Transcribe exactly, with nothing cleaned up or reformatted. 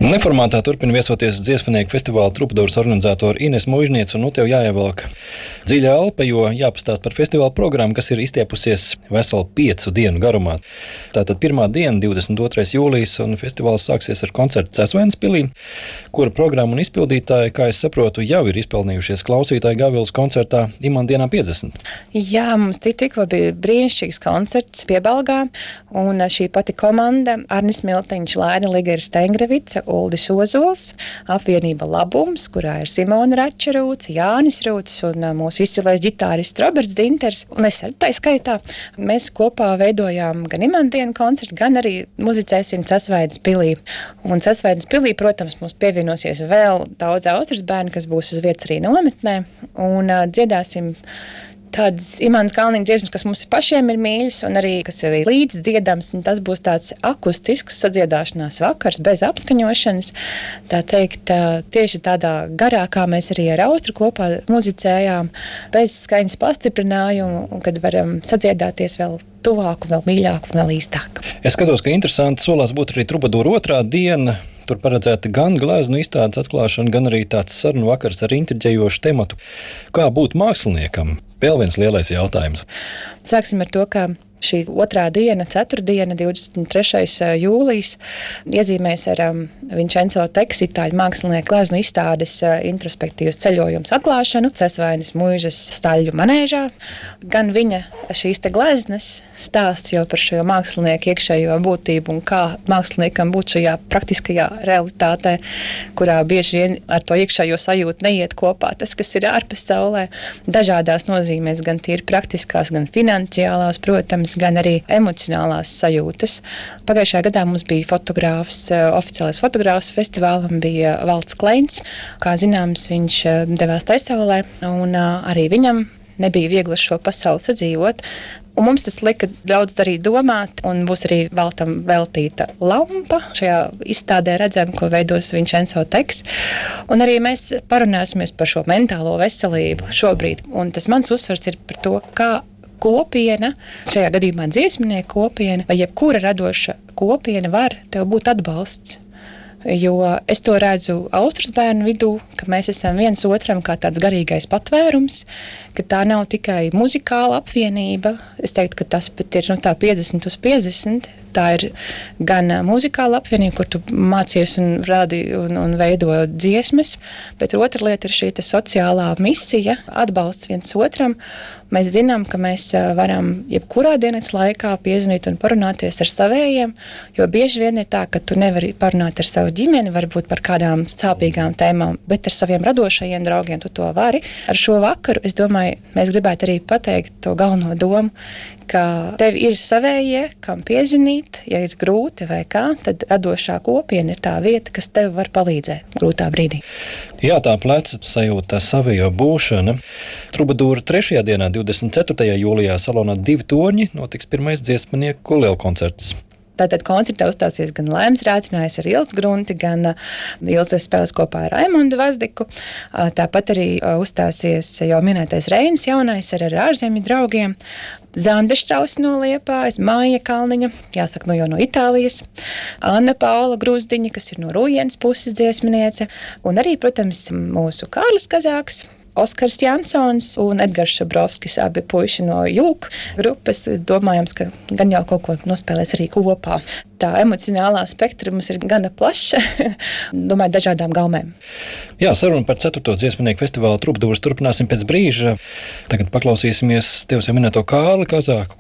Neformātā turpina viesoties dziesmnieku festivāla Trubadūras organizatori Ines Muižniece, un nu tev jāievelk dziļa elpa, jo jāpastāst par festivāla programmu, kas ir izstiepusies veselu piecu dienu garumā. Tātad pirmā diena, divdesmit otrais jūlijas, un festivāls sāksies ar koncertu Cēsvainas pilī, kura programma un izpildītāji, kā es saprotu, jau ir izpelnījušies klausītāji Gavilas koncertā Imandienā piecdesmit. Jā, mums tikko bija brīnišķīgs koncerts Piebalgā, un šī pati komanda Arnis Miltiņš, Laina Ligera Stengrevica, Uldis Ozols, apvienība Labums, kurā ir Simona Račarūts, Jānis Rūts un mūsu izcilais ģitārists Roberts Dinters, un es arī tā skaitā. Mēs kopā veidojām gan Imandienu koncertu, gan arī muzicēsim Cēsvainas pilī. Un Cēsvainas pilī, protams, mums pievienosies vēl daudz Austrijas bērnu, kas būs uz vietas arī nometnē, un uh, dziedāsim tādas Imantas Kalniņa dziesmas, kas mums pašiem ir mīļas, un arī, kas ir arī līdz dziedams, un tas būs tāds akustisks sadziedāšanās vakars, bez apskaņošanas. Tā teikt, tieši tādā garā, kā mēs arī ar Austru kopā muzicējām, bez skaņas pastiprinājumu, un kad varam sadziedāties vēl tuvāku, vēl mīļāku, vēl īstāku. Es skatos, ka interesanti solās būt arī Trubadūra otrā diena. Tur paredzēta gan gleznu izstādes atklāšana, gan arī tāds sarunu vakars ar intriģējošu tematu. Kā būt māksliniekam? Vēl viens lielais jautājums. Sāksim ar to, ka šī otrā diena, ceturtdiena, divdesmit trešais jūlijas, iezīmēs ar um, Vinčenco Teksa, itāļu mākslinieku gleznu izstādes uh, introspektīvas ceļojums atklāšanu Cēsvainas muižas staļļu manēžā. Gan viņa šīs te gleznes stāsts jau par šo mākslinieku iekšējo būtību un kā māksliniekam būt šajā praktiskajā realitātē, kurā bieži vien ar to iekšējo sajūtu neiet kopā tas, kas ir ārpus saulē. Dažādās nozīmēs, gan tīri praktiskās, gan finansiālās, protams, gan arī emocionālās sajūtas. Pagājušajā gadā mums bija fotogrāfs, oficiālais fotogrāfs festivālam bija Valds Kleins. Kā zināms, viņš devās taisaulē, un arī viņam nebija viegli šo pasauli sadzīvot. Un mums tas lika daudz arī domāt, un būs arī Valtam veltīta lampa. Šajā izstādē redzam, ko veidos Vinčenco Teksa. Un arī mēs parunāsimies par šo mentālo veselību šobrīd. Un tas mans uzsvars ir par to, kā kopiena, šajā gadījumā dziesmnieku kopiena, vai jebkura radoša kopiena var tev būt atbalsts. Jo es to redzu Austrijas bērnu vidū, ka mēs esam viens otram kā tāds garīgais patvērums, ka tā nav tikai muzikāla apvienība. Es teiktu, ka tas pat ir nu, tā piecdesmit uz piecdesmit. Tā ir gan muzikāla apvienība, kur tu mācies un rādi un, un veido dziesmas, bet otra lieta ir šī sociālā misija, atbalsts viens otram. Mēs zinām, ka mēs varam jebkurā dienas laikā piezvanīt un parunāties ar savējiem, jo bieži vien ir tā, ka tu nevari parunāt ar savu ģimeni, varbūt par kādām sāpīgām tēmām, bet ar saviem radošajiem draugiem tu to vari. Ar šo vakaru, es domāju, mēs gribētu arī pateikt to galveno domu, ka tev ir savējie, kam piezvanīt, ja ir grūti vai kā, tad radošā kopiena ir tā vieta, kas tev var palīdzēt grūtā brīdī. Jā, tā pleca sajūta savējo būšana. Trubadūra trešajā dienā, divdesmit ceturtajā jūlijā, salonā Divi torņi notiks pirmais dziesmnieku lielkoncerts. Tātad koncertā uzstāsies gan Laims Rācinājs ar Ilzi Grunti, gan Ilze spēlēs kopā ar Raimondu Vazdiku. Tāpat arī uzstāsies jau minētais Reinis Jaunais ar, ar ārzemju draugiem. Zanda Štrausa no Liepājas, Māja Kalniņa, jāsaka, nu jau no Itālijas, Anna Paula Gruzdiņa, kas ir no Rujienas puses dziesmniece, un arī, protams, mūsu Kārlis Kazāks, Oskars Jansons un Edgars Šabrovskis, abi puiši no Jūk grupas. Domājams, ka gan jau kaut ko nospēlēs arī kopā. Tā emocionālā spektra mums ir gana plaša, domāju, dažādām gaumēm. Jā, saruna par ceturto dziesmnieku festivāla Trubadūras turpināsim pēc brīža. Tagad paklausīsimies tev jau minēto Kārli Kazāku.